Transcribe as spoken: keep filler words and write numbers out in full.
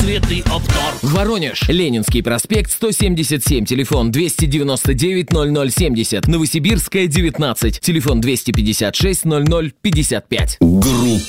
разноцветный обзор. Воронеж. Ленинский проспект, сто семьдесят семь, телефон двести девяносто девять ноль ноль семьдесят. Новосибирская, девятнадцать, телефон двести пятьдесят шесть ноль ноль пятьдесят пять. Группа